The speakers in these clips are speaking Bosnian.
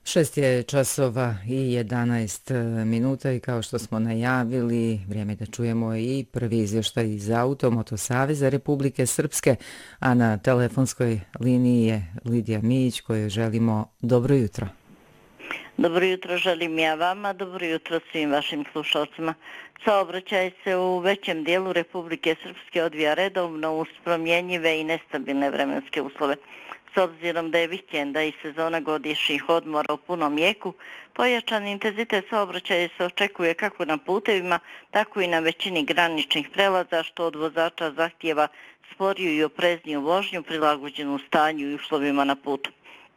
6 je časova i 11 minuta i kao što smo najavili, vrijeme da čujemo i prvi izvještaj iz Automoto Saveza Republike Srpske, a na telefonskoj liniji je Lidija Mijić kojoj želimo dobro jutro. Dobro jutro želim ja vama, dobro jutro svim vašim slušalcima. Saobraćaj se u većem dijelu Republike Srpske odvija redovno uz promjenjive i nestabilne vremenske uslove. S obzirom da je vikenda i sezona godišnjih odmora u punom jeku, pojačan intenzitet saobraćaja se očekuje kako na putevima, tako i na većini graničnih prelaza, što od vozača zahtijeva sporiju i oprezniju vožnju prilagođenu stanju i uslovima na putu.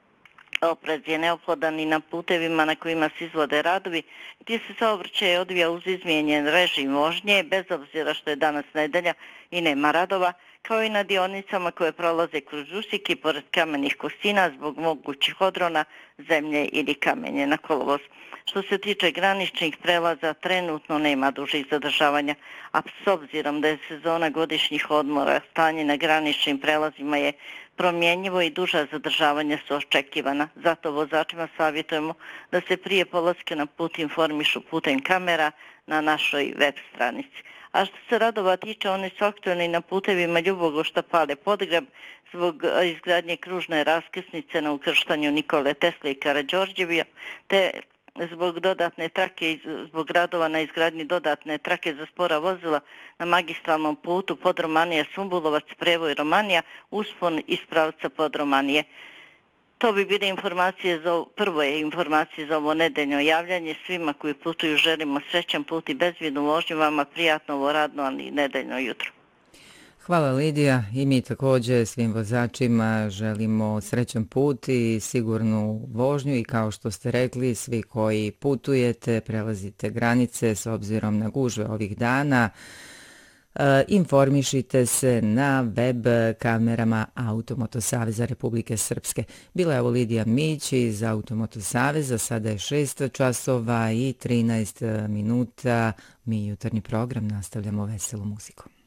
Oprez je neophodan i na putevima na kojima se izvode radovi, gdje se saobraćaj odvija uz izmijenjen režim vožnje, bez obzira što je danas nedelja i nema radova, kao i na dionicama koje prolaze kroz usjeke pored kamenih kosina zbog mogućih odrona, zemlje ili kamenje na kolovoz. Što se tiče graničnih prelaza, trenutno nema dužih zadržavanja, a s obzirom da je sezona godišnjih odmora, stanje na graničnim prelazima je promjenjivo i duža zadržavanja su očekivana. Zato vozačima savjetujemo da se prije polaska na put informišu putem kamera na našoj web stranici. A što se radova tiče, oni su aktualni na putevima Ljubogošta Pale Podgreb zbog izgradnje kružne raskrsnice na ukrštanju Nikole Tesle i Karađorđevija, te zbog dodatne trake, zbog radova na izgradnji dodatne trake za spora vozila na magistralnom putu Podromanija-Sumbulovac, prevoj Romanija, uspon iz pravca Podromanije. To bi bile informacije prve informacije za ovo nedeljno javljanje. Svima koji putuju želimo srećan put i bezbjednu vožnju, vama prijatno ovo radno, ali nedeljno jutro. Hvala Lidija, i mi također svim vozačima želimo srećan put i sigurnu vožnju i kao što ste rekli, svi koji putujete, prelazite granice s obzirom na gužve ovih dana, informišite se na web kamerama Automoto Saveza Republike Srpske. Bila je ovo Lidija Mijić iz Automoto Saveza, sada je 6 časova i 13 minuta. Mi jutarnji program nastavljamo veselom muzikom.